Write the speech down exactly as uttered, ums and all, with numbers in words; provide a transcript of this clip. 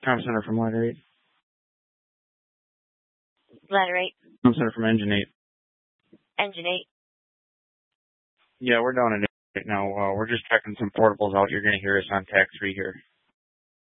Com Center from Ladder eight. Ladder eight. Com Center from Engine eight. Engine eight. Yeah, we're down in eight right now. Uh, we're just checking some portables out. You're going to hear us on tax three here.